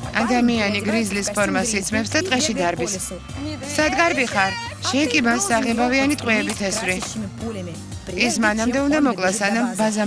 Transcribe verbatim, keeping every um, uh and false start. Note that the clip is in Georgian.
ადამიანი გრიზლის ფორმას იცმევს და ტყეში დარბის. სად გარბი ხარ? შენ კი მას საღებავიანი ტყვეებით ესვრი. ის მანამდე უნდა მოკლას, ანამ ბაზა